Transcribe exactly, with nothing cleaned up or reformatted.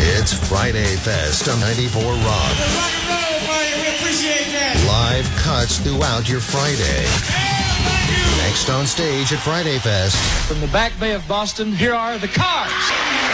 It's Friday Fest on ninety-four Rock. Rock and roll, buddy. We appreciate that. Live cuts throughout your Friday. Hey, Next on stage at Friday Fest. From the Back Bay of Boston, here are the Cars.